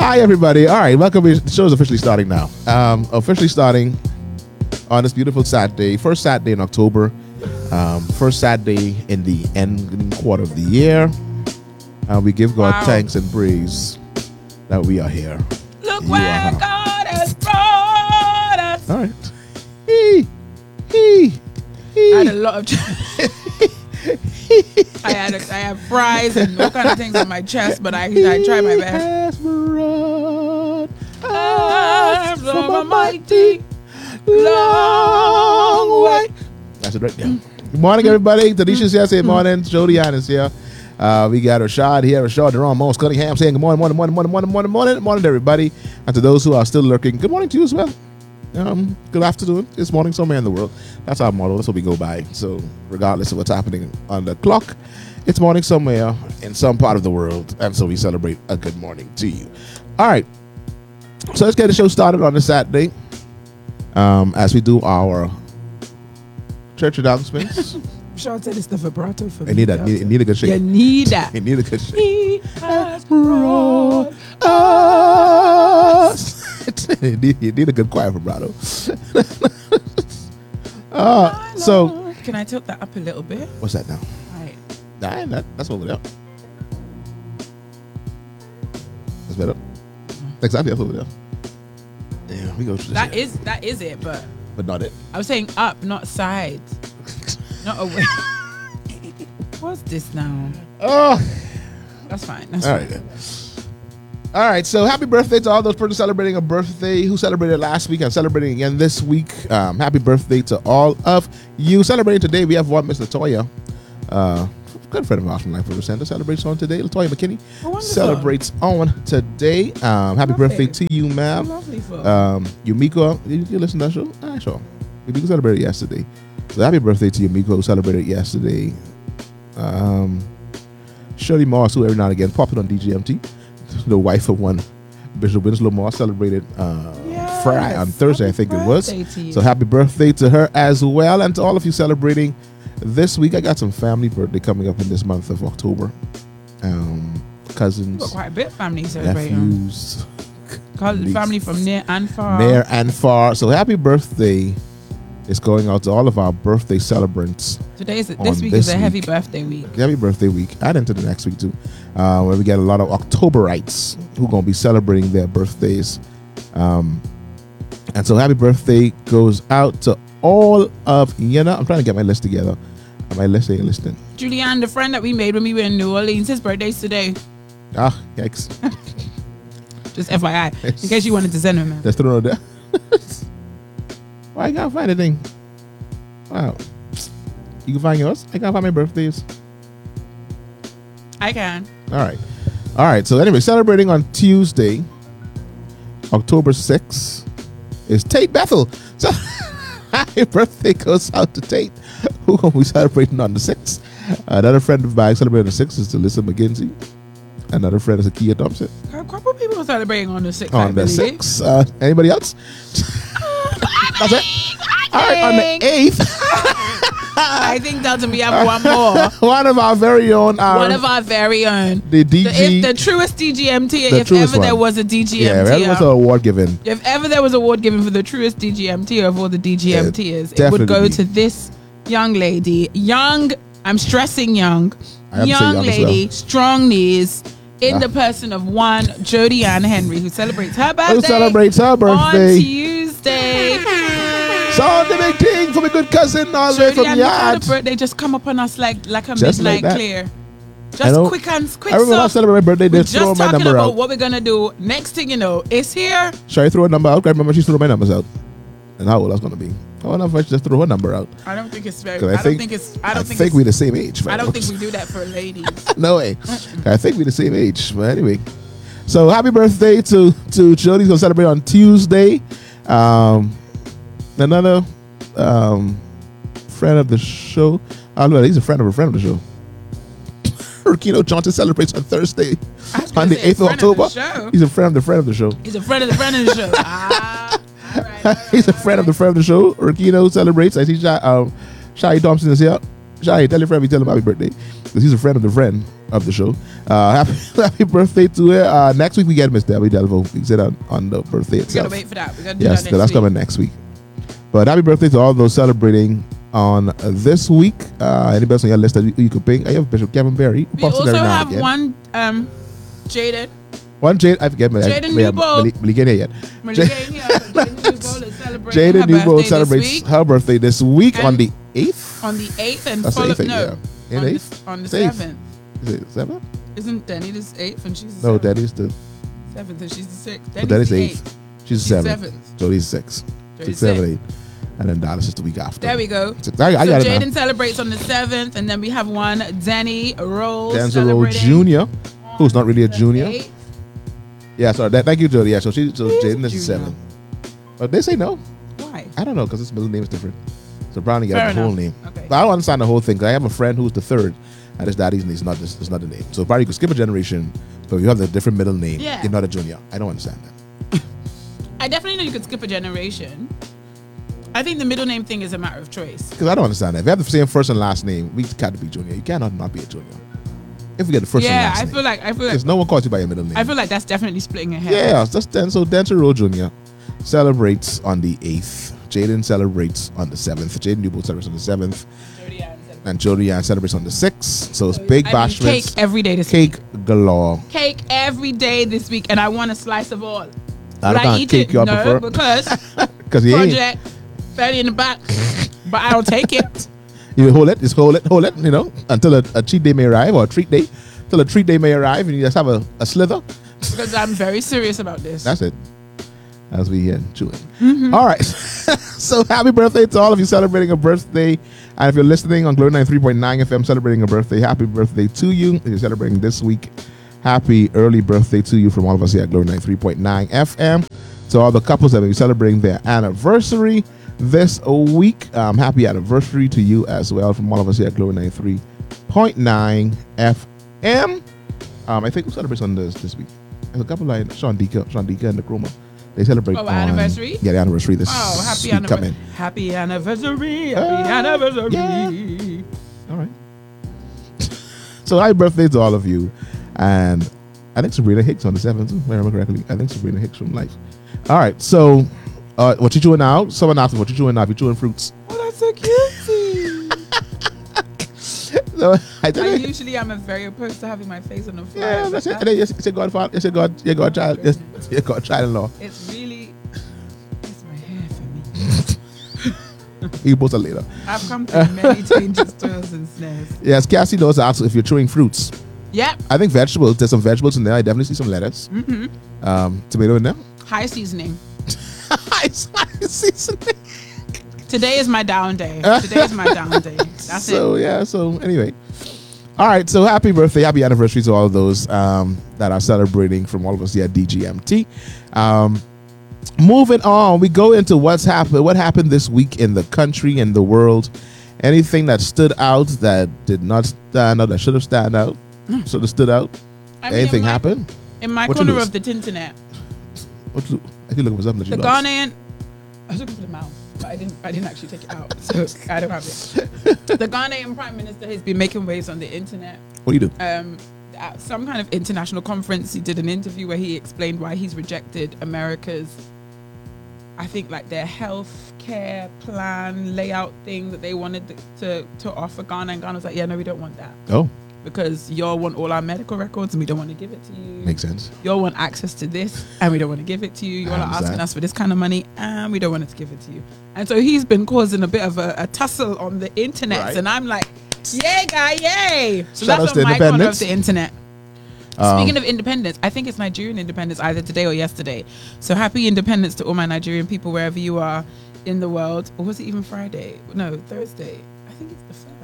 Hi, everybody. All right, welcome. The show is officially starting now. Officially starting on this beautiful Saturday, first Saturday in October, first Saturday in the ending quarter of the year. We give God thanks and praise that we are here. Look where God has brought us. All right. I had a lot of... I had fries and all kind of things on my chest, but I tried my best. From a mighty long way. That's it right there. Good morning, everybody. Tanisha's here saying morning. Jody Ann is here. We got Rashad here. Rashad Jerome, Moss Cunningham saying good morning, everybody. And to those who are still lurking, good morning to you as well. Good afternoon. It's morning somewhere in the world. That's our motto. That's what we go by. So regardless of what's happening on the clock, it's morning somewhere in some part of the world. And so we celebrate a good morning to you. All right. So let's get the show started on this Saturday. As we do our church announcements. Sean said it's the vibrato for me. I need that. Need a good shake. You need that. You need a good shake. He has brought us. You need a good choir vibrato. So can I tilt that up a little bit? What's that now? Right. Nah, that's over there. That's better. Exactly, that's over there. Yeah, we go to That is it, but not it. I was saying up, not sides, not away. What's this now? Oh, that's fine. That's all fine. right. All right, so happy birthday to all those persons celebrating a birthday who celebrated last week and celebrating again this week. Happy birthday to all of you. Celebrating today, we have one Miss Latoya, good friend of ours from Life River Center, celebrates on today. Latoya McKinney celebrates on today. Happy birthday to you, ma'am. Yumiko, did you listen to that show? Sure. Yumiko celebrated yesterday. So happy birthday to Yumiko, who celebrated yesterday. Shirley Moss, who every now and again popped it on DGMT. The wife of one Bishop Winslow Moss celebrated Friday on Thursday, I think it was. So happy birthday to her as well, and to all of you celebrating this week. I got some family birthday coming up in this month of October. Cousins, quite a bit of family celebrating. Nephews, family from near and far. Near and far. So happy birthday is going out to all of our birthday celebrants. This week is a heavy birthday week. Heavy birthday week. And into the next week too. Where we get a lot of Octoberites who are going to be celebrating their birthdays. And so happy birthday goes out to all of Yena. I'm trying to get my list together. My list ain't listening. Julianne, the friend that we made when we were in New Orleans, his birthday's today. Ah, yikes. Just FYI, in case you wanted to send him, man. Let's throw it there. Why I can't find anything? Wow. You can find yours? I can't find my birthdays. I can. All right. So anyway, celebrating on Tuesday, October 6th, is Tate Bethel. So happy birthday goes out to Tate, who will be celebrating on the 6th. Another friend of mine celebrating on the 6th is Alyssa McGinsey. Another friend is Akia Thompson. A couple of people are celebrating on the 6th. On the 6th. Anybody else? That's it. All right, on the 8th. I think Dalton, we have one more. One of our very own. The DG. The truest DGMT, if ever there was a DGMT. Yeah, there was an award given. If ever there was an award given for the truest DGMT of all the DGMTers, it would go to this young lady. I'm stressing young lady, strong knees, in the person of one Jody Ann Henry, who celebrates her birthday. On Tuesday. So the big thing for my good cousin all the way from Yard. They just come upon us like a midnight clear. Just quick. I remember I celebrate my birthday. They throw my number out. What we're gonna do next thing you know, it's here. Should I throw a number out? I remember she threw my numbers out, and how old I was gonna be. I wonder if I should just throw her number out. I don't think it's very. I think we're the same age. I don't think we do that for ladies. No way. I think we're the same age. But anyway, so happy birthday to Jody. Gonna celebrate on Tuesday. Another friend of the show. Oh no, he's a friend of the show. Rukino Johnson celebrates on Thursday, on the 8th of October. He's a friend of the show. He's a friend of the friend of the show. All right. He's a friend of the friend of the show. Rukino celebrates. I see Shai Thompson is here. Shai, tell your friend we tell him happy birthday, because he's a friend of the friend of the show. Happy birthday to her. Next week we get Miss Debbie Delvo. We sit on the birthday itself. We gotta wait for that. We gotta do yes, that next that's week. coming next week. But happy birthday to all those celebrating on this week. Anybody else on your list that you could pick? I have Bishop Kevin Berry. We also have one Jaden. One Jade, I forget. Jaden Newbold. Will get here yet? Jaden Newbold celebrates her birthday this week And on the 8th. On the 8th and That's the 8th, no. yeah. On 8th? on the It's 8th. 7th. Is it 7th? Isn't Denny the 8th and she's the No, 7th? Daddy's the 7th and she's the 6th. So Daddy's the 8th. She's the 7th. Jody's 6th. Jody's 7, 6th. 8. And then Dallas is the week after. There we go. I So got it now. Jaden celebrates on the 7th, and then we have one Danny Rose Denzel Rose celebrating Jr., who's not really a the junior. 8th. Yeah, sorry. Thank you, Jody. Yeah, so Jaden is the junior? 7th. But they say no. Why? I don't know because his middle name is different. So Brownie got Fair the whole enough. name. Okay. But I don't understand the whole thing because I have a friend who's the 3rd, and his daddy's name is not the name. So probably you could skip a generation, but if you have the different middle name, Yeah. you're not a junior. I don't understand that. I definitely know you could skip a generation. I think the middle name thing is a matter of choice. Because I don't understand that. If you have the same first and last name, we can't be junior. You cannot not be a junior. If we get the first and Yeah, last I name. feel like Because no one calls you by your middle name. I feel like that's definitely splitting a hair. Yeah, that's Denzel Rose Jr. celebrates on the 8th. Jaden celebrates on the 7th. Jaden Newbold celebrates on the 7th. And Jody Ann celebrates on the 6th. So it's big bash cake every day this week. Cake galore. Cake every day this week, and I want a slice of all. I Would I can't eat cake it? you up No, before. because Because you ain't. project belly in the back, but I don't take it. You hold it, you know, until a cheat day may arrive or a treat day. Till a treat day may arrive and you just have a slither. Because I'm very serious about this. That's it. As we here chewing. All right. So happy birthday to all of you celebrating a birthday. And if you're listening on Glory 93.9 FM celebrating a birthday, happy birthday to you. If you're celebrating this week, happy early birthday to you from all of us here at Glory 93.9 FM. To all the couples that will be celebrating their anniversary this week, happy anniversary to you as well from all of us here at Glory 93.9 FM. I think we celebrate on this week. There's a couple like Sean Dika and the Chroma. They celebrate on anniversary? Yeah, the anniversary this Happy week anniversary. coming. Happy anniversary. Happy anniversary. Yeah. All right. So happy birthday to all of you. And I think Sabrina Hicks on the 7th, if I remember correctly. I think Sabrina Hicks from Life. All right. So what you chewing now? Someone asked me what you chewing now. If you're chewing fruits. Oh, that's so cute. So I usually am very opposed to having my face on the floor. Yeah, that's it. And then it's your godfather. It's your godchild. It's your godchild-in-law. It's really, it's my hair for me. You post it later. I've come through many changes, toils, and snares. Yes, Cassie knows asked if you're chewing fruits. Yep. I think vegetables. There's some vegetables in there. I definitely see some lettuce. Tomato in there. High seasoning. High seasoning. Today is my down day. That's it. So anyway. All right. So happy birthday, happy anniversary to all of those that are celebrating from all of us here at DGMT. Moving on, we go into what happened this week in the country and the world. Anything that stood out that did not stand out, that should have stood out, Anything happen? In my What corner you of the internet. What you, I can look for something that you The lost. Ghanaian, I was looking for the mouse, but I didn't actually take it out, so I don't have it. The Ghanaian Prime Minister has been making waves on the internet. What do you do? At some kind of international conference, he did an interview where he explained why he's rejected America's, I think, like their health care plan layout thing that they wanted to offer Ghana, and Ghana was like, yeah, no, we don't want that. Oh, because y'all want all our medical records and we don't want to give it to you. makes sense. Y'all want access to this and we don't want to give it to you. Y'all are asking us for this kind of money and we don't want to give it to you. And so he's been causing a bit of a tussle on the internet. Right. And I'm like, yay, guy, yay. So Shout that's out to on my corner of independence. the internet. Speaking of independence, I think it's Nigerian independence either today or yesterday. So happy independence to all my Nigerian people wherever you are in the world. Or was it even Friday? No, Thursday. I think it's the 1st.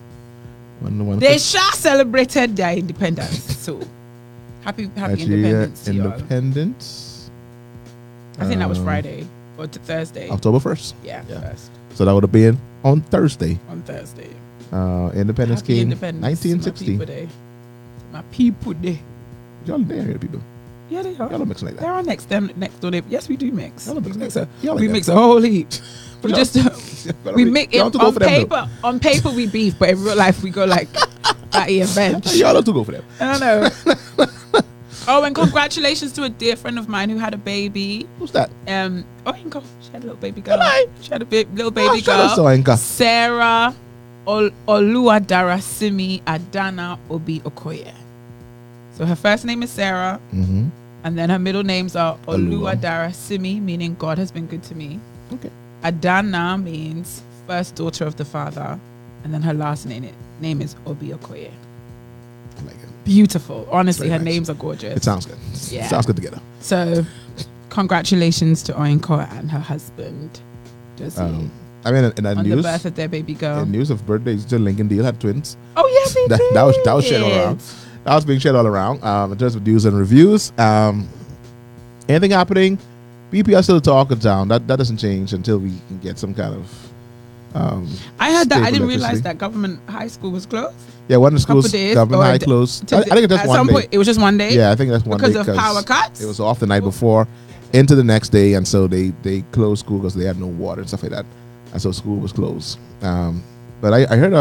They sure celebrated their independence. So happy independence to y'all. Independence. I think that was Friday or Thursday. October 1st. Yeah, first So that would have been on Thursday. Independence Happy came Independence. 1960. My people there. Y'all there here, people. Yeah, they are. Y'all don't mix like that. They're next door. Yes, we do mix. Y'all don't mix We mix like a, that. Y'all like we that. mix a whole heap. We Y'all- just Y'all we don't make y'all it don't go on for them, though. paper. On paper we beef, but in real life we go like at the event. Y'all have to go for them. I don't know. Oh, and congratulations to a dear friend of mine who had a baby. Who's that? She had a little baby girl. Right. She had a little baby girl. Sarah Oluwadarasimi Adana Obi Okoye. So her first name is Sarah, and then her middle names are Oluwadarasimi, meaning God has been good to me. Okay. Adana means first daughter of the father, and then her last name is Obi Okoye. I like it. Beautiful. Honestly, her names are gorgeous. It sounds good. Yeah. It sounds good together. So, congratulations to Oinko and her husband, Josie. I mean, in that on news, the birth of their baby girl. in news of birthdays, Jill Lincoln Deal had twins. Oh yes, they did. That was shared all around. That was being shared all around. In terms of news and reviews, anything happening? BPL still talking down. That doesn't change until we can get some kind of. I heard that. I didn't realize that government high school was closed. Yeah, one of the schools, government high closed. I think it's just one day. Point, it was just one day. Yeah, I think that's one day because of power cuts. It was off the night before, into the next day, and so they closed school because they had no water and stuff like that, and so school was closed. But I heard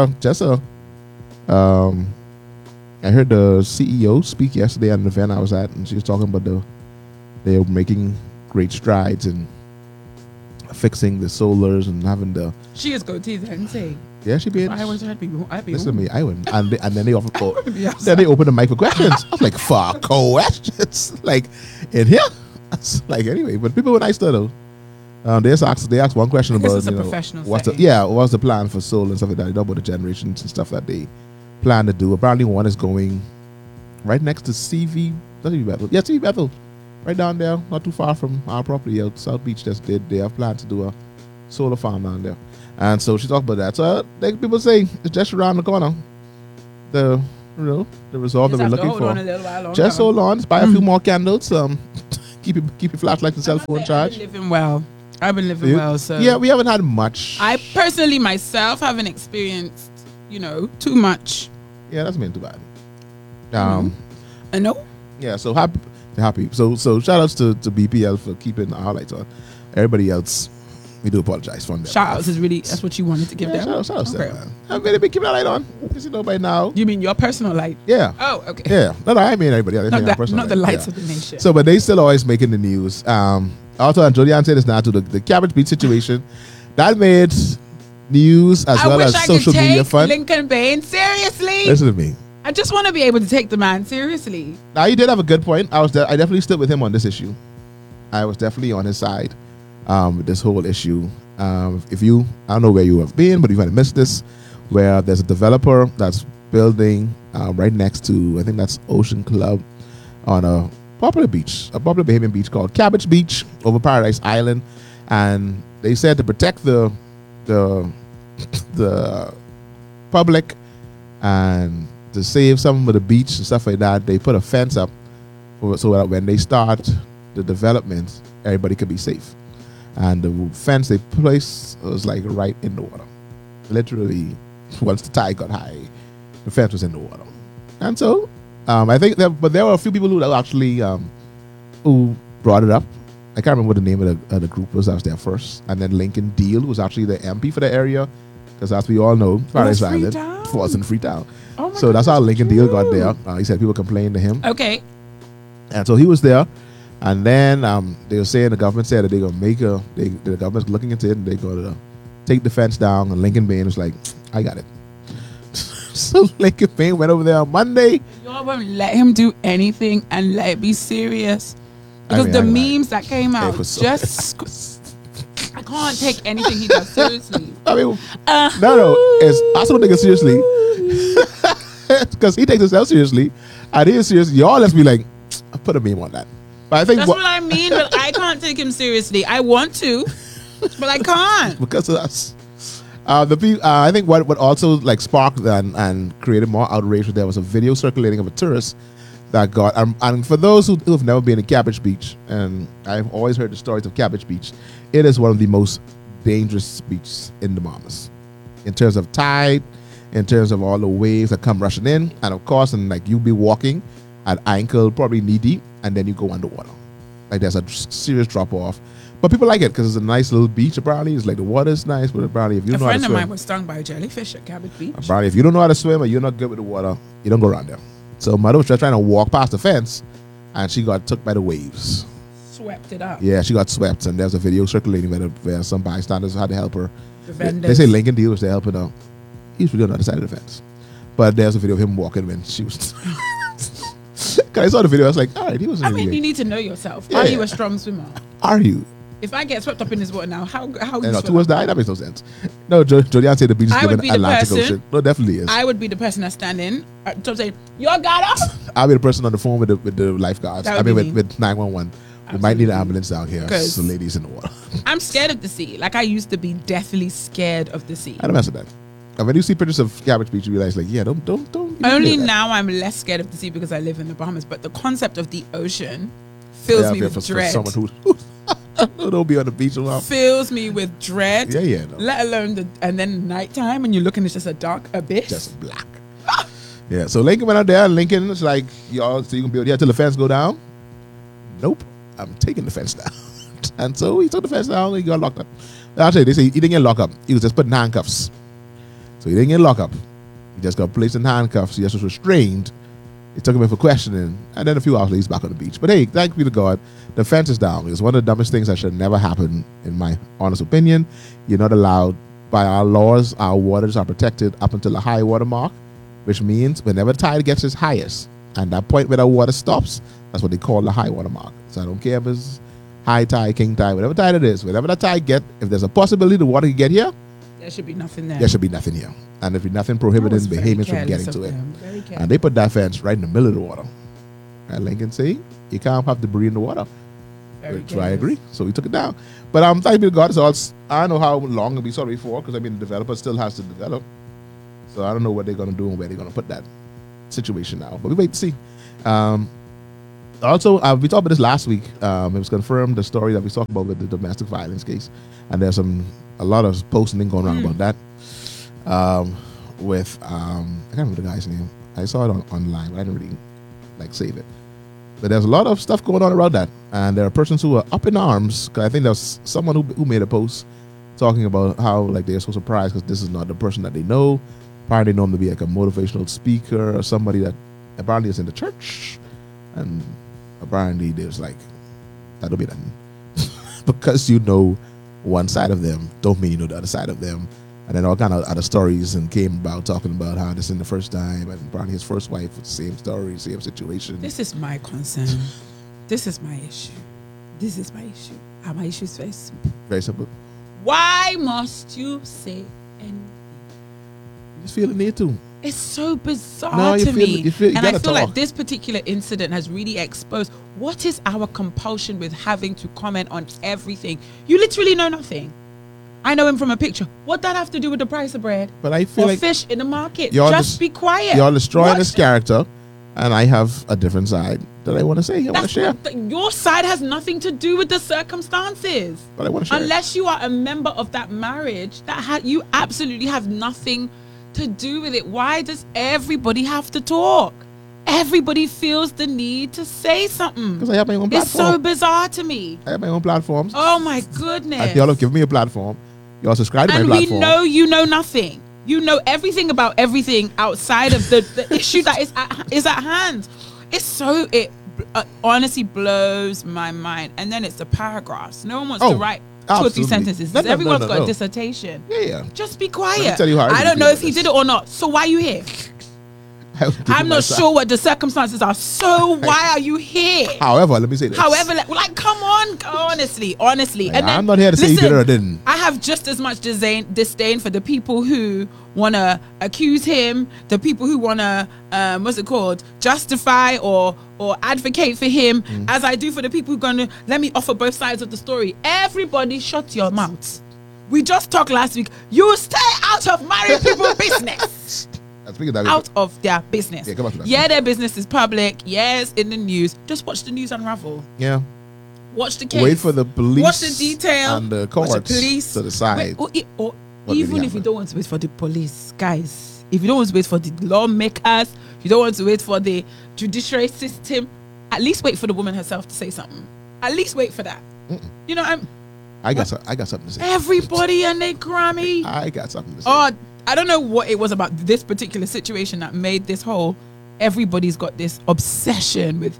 I heard the CEO speak yesterday at an event I was at, and she was talking about they were making great strides in fixing the solars and having the. She is goatee then say. Yeah, she be. I'd be listen to me, I wouldn't. And then they offer. Then they open the mic for questions. I was like, fuck questions. Like in here. Like anyway, but people were nice though. They asked one question about what's the plan for solar and stuff like that. You know about the generations and stuff that they plan to do. Apparently one is going right next to CV Bethel. Yeah, CV Bethel. Right down there, not too far from our property out South Beach. They have planned to do a solar farm down there. And so she talked about that. So like people say it's just around the corner. The resolve that we're looking for. Just hold on, just buy a few more candles. Keep your flashlight and cell phone charged. I've been living well. So yeah, we haven't had much. I personally myself haven't experienced, too much. Yeah, that's been too bad. I know. Yeah, so happy. So shout outs to BPL for keeping our lights on. Everybody else, we do apologize for them. Shout outs is really that's what you wanted to give them. Shout outs to them, man. I'm going to be keeping that light on. Because by now. You mean your personal light? Yeah. Oh, okay. Yeah. No, I mean everybody else. Not the lights of the nation. So, but they still always making the news. Also, and Jodianne said this now to the Cabbage Beach situation. That made news as well as social media fun. Lincoln Bain seriously. Listen to me. I just want to be able to take the man seriously. Now, he did have a good point. I definitely stood with him on this issue. I was definitely on his side with this whole issue. I don't know where you have been, but if you had missed this, where there's a developer that's building right next to, I think that's Ocean Club, on a popular Bahamian beach called Cabbage Beach over Paradise Island, and they said to protect the public and to save some of the beach and stuff like that, they put a fence up so that when they start the development, everybody could be safe. And the fence they placed was like right in the water. Literally, once the tide got high, the fence was in the water. And so, I think but there were a few people who actually who brought it up. I can't remember what the name of the group was that was there first. And then Lincoln Deal, who was actually the MP for the area, because as we all know, Paradise Island wasn't Freetown. Oh so that's how Lincoln Deal got there. He said people complained to him. Okay. And so he was there. And then they were saying, the government said that they're going to the government's looking into it and they're going to take the fence down. And Lincoln Bain was like, I got it. So Lincoln Bain went over there on Monday. Y'all won't let him do anything and let it be serious. Because the memes that came out I can't take anything he does seriously. I mean, I still don't take it seriously. Because he takes himself seriously. And he is serious. Y'all let's be like, put a meme on that. But I think that's what I mean, but I can't take him seriously. I want to, but I can't. Because of us. I think what also like sparked and created more outrage was there was a video circulating of a tourist that got and for those who have never been to Cabbage Beach, and I've always heard the stories of Cabbage Beach, it is one of the most dangerous beaches in the Bahamas in terms of tide, in terms of all the waves that come rushing in, and of course, and like you'll be walking at ankle, probably knee deep, and then you go underwater. Like there's a serious drop off. But people like it because it's a nice little beach. Apparently, it's like the water's nice, but apparently, if you don't know how to swim, a friend of mine was stung by a jellyfish at Cabot Beach. Apparently, if you don't know how to swim or you're not good with the water, you don't go around there. So my daughter was trying to walk past the fence, and she got took by the waves. Swept it up. Yeah, she got swept, and there's a video circulating where some bystanders had to help her. The vendors. They say Lincoln Deal was there helping her. He's really on the other side of the fence, but there's a video of him walking when she was. Cause I saw the video, I was like, all right, he was. I mean, you need to know yourself. Yeah, are you a strong swimmer? Are you? If I get swept up in this water now, how you two of us die? That makes no sense. No, Jodianne said the beach is given Atlantic Ocean. No, definitely is. I would be the person that's standing at top saying, "You got up." I'll be the person on the phone with the lifeguards. I mean, with 911. We might need an ambulance down here. So ladies in the water. I'm scared of the sea. Like I used to be deathly scared of the sea. I don't mess with that. And when you see pictures of Cabot Beach, you realize, like, yeah, don't. Only now I'm less scared of the sea because I live in the Bahamas. But the concept of the ocean fills me with dread. For someone who don't be on the beach a lot. Fills me with dread. Yeah. No. Let alone and then nighttime when you're looking, it's just a dark abyss. Just black. Yeah. So Lincoln went out there. Lincoln was like, y'all, so you can be out here till the fence go down. Nope. I'm taking the fence down. And so he took the fence down and he got locked up. Actually, they say he didn't get locked up. He was just put in handcuffs. So he didn't get locked up. He just got placed in handcuffs. He just was restrained. They took him in for questioning. And then a few hours later, he's back on the beach. But hey, thank be to God, the fence is down. It's one of the dumbest things that should never happen, in my honest opinion. You're not allowed, by our laws, our waters are protected up until the high water mark, which means whenever the tide gets its highest, and that point where the water stops, that's what they call the high water mark. So I don't care if it's high tide, king tide, whatever tide it is, whenever that tide get, if there's a possibility the water can get here, there should be nothing there. There should be nothing here. And there should be nothing prohibiting behemoths from getting to it. And they put that fence right in the middle of the water. And Lincoln say, you can't have debris in the water. Which I agree. So we took it down. But thank be to God, I don't know how long it'll be sorry for, because I mean the developer still has to develop. So I don't know what they're gonna do and where they're gonna put that situation now. But we wait to see. Also, we talked about this last week. It was confirmed, the story that we talked about with the domestic violence case. And there's a lot of posting going around about that. With I can't remember the guy's name. I saw it online, but I didn't really save it. But there's a lot of stuff going on around that, and there are persons who are up in arms. Cause I think there's someone who made a post talking about how they're so surprised because this is not the person that they know. Apparently, they know him to be a motivational speaker or somebody that apparently is in the church, and apparently there's that'll be nothing because you know one side of them don't mean you know the other side of them. And then all kind of other stories and came about talking about how this isn't the first time, and apparently his first wife was the same story, same situation. This is my concern. This is my issue. This is my issue. And my issue is very simple. Very simple. Why must you say anything? You just feel the need to. It's so bizarre to me. And I feel like this particular incident has really exposed what is our compulsion with having to comment on everything. You literally know nothing. I know him from a picture. What that have to do with the price of bread? But I feel or fish in the market? Just be quiet. You're destroying his character, and I have a different side that I want to say. I want to share. Your side has nothing to do with the circumstances. But I want to share. Unless you are a member of that marriage, you absolutely have nothing to do with it. Why does everybody have to talk? Everybody feels the need to say something. Because I have my own platform. It's so bizarre to me. I have my own platforms. Oh my goodness. Y'all have given me a platform. Y'all subscribe to my platform. And we know you know nothing. You know everything about everything outside of the issue that is at hand. It honestly blows my mind. And then it's the paragraphs. No one wants to write 2 or 3 sentences. Everyone's got a dissertation. Yeah. Just be quiet. Let me tell you how I don't know if he did it or not. So why are you here? I'm not sure what the circumstances are. So why are you here? However, let me say this. Come on, honestly. And I'm not here to say you did or didn't. I have just as much disdain for the people who want to accuse him, the people who want to, justify or advocate for him, as I do for the people who are going to let me offer both sides of the story. Everybody shut your mouth. We just talked last week. You stay out of married people's business. Out of their business. Yeah, their business is public. Yes, in the news. Just watch the news unravel. Yeah. Watch the case. Wait for the police. Watch the detail. And the courts to decide. Or even if you don't want to wait for the police, guys, if you don't want to wait for the lawmakers, if you don't want to wait for the judiciary system, at least wait for the woman herself to say something. At least wait for that. You know, I got something to say. Everybody and their Grammy. I got something to say. Oh, I don't know what it was about this particular situation that made this whole. Everybody's got this obsession with.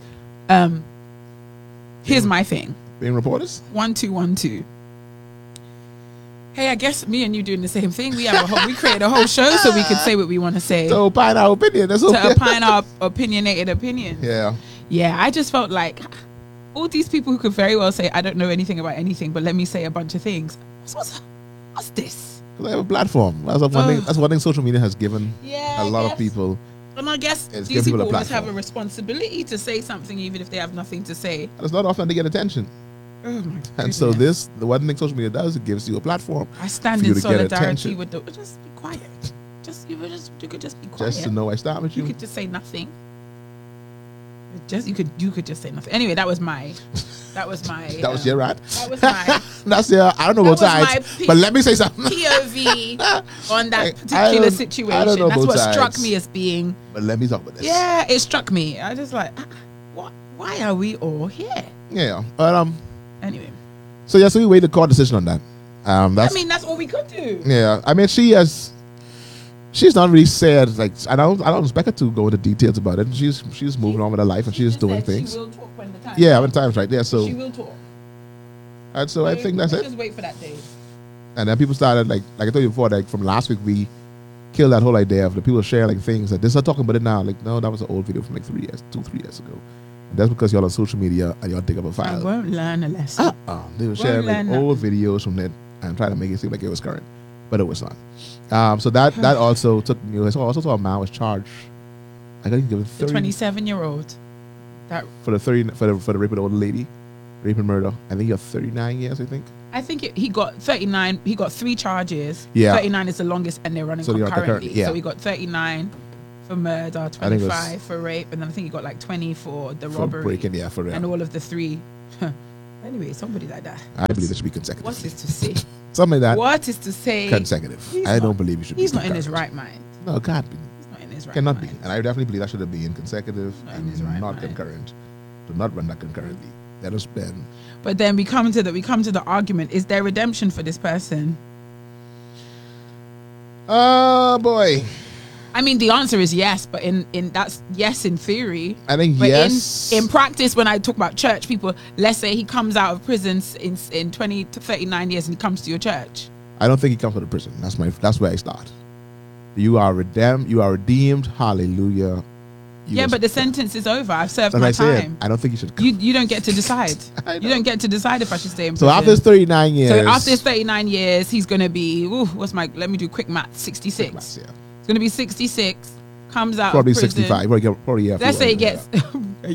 Here's my thing. Being reporters. 1 2 1 2. Hey, I guess me and you doing the same thing. We created a whole show so we could say what we want to say. To opine our opinion. That's okay. To opine our opinionated opinions. Yeah. Yeah, I just felt like all these people who could very well say, I don't know anything about anything, but let me say a bunch of things. What's this? Because I have a platform. That's one thing social media has given a lot of people. And I guess these people always have a responsibility to say something even if they have nothing to say. And it's not often they get attention. Oh my goodness. And so the one thing social media does, it gives you a platform. I stand in solidarity with just be quiet. You could just be quiet. Just to know I stand with you. You could just say nothing. You could just say nothing. Anyway, that was my that was your rant. That was my that's your I don't know both sides. But let me say something. POV on that particular situation. I don't know that's what sides. Struck me as being. But let me talk about this. Yeah, it struck me. I just like why are we all here? Yeah. But anyway. So we waited a court decision on that. That's all we could do. Yeah. I mean she's not really said like I don't expect her to go into details about it. She's moving on with her life and she's doing things. She will talk when the time. Yeah, when the time's right. Yeah, so she will talk. And so I think that's it. Just wait for that day. And then people started like I told you before, like from last week we killed that whole idea of the people sharing like things that they're not talking about it now. Like no, that was an old video from like 3 years ago. And that's because y'all on social media and y'all dig up a file. I won't learn a lesson. They were sharing like old videos from it and trying to make it seem like it was current, but it was not. So that also took me. I also saw a man was charged. I got given 30. The 27-year-old. That for the rape of the old lady, rape and murder. I think he got 39 years. I think he got 39. He got 3 charges. Yeah, 39 is the longest, and they're running concurrently. Yeah. So he got 39 for murder, 25 for rape, and then I think he got like 20 for the robbery, breaking, for real. And all of the 3. Anyway, somebody like that. I believe it should be consecutive. What's this to say? Something like that. What is to say? Consecutive. I don't believe he should be. He's not in his right mind. No, it can't be. He's not in his right Cannot mind. be. And I definitely believe that should have been consecutive and not concurrent. Do not run that concurrently. Let us spend. But then we come to the argument: is there redemption for this person? Oh boy. I mean, the answer is yes, but in that's yes in theory. I think but yes. In practice, when I talk about church people, let's say he comes out of prison in 20 to 39 years and he comes to your church. I don't think he comes to the prison. That's where I start. You are redeemed. Hallelujah. But the sentence is over. I've served my time. I don't think you should. You don't get to decide. You don't get to decide if I should stay in prison. So after his 39 years. So after his 39 years, he's gonna be. Let me do quick math. 66. Quick maths, yeah. It's gonna be 66. Comes out probably of prison. 65. Probably yeah. Let's say he gets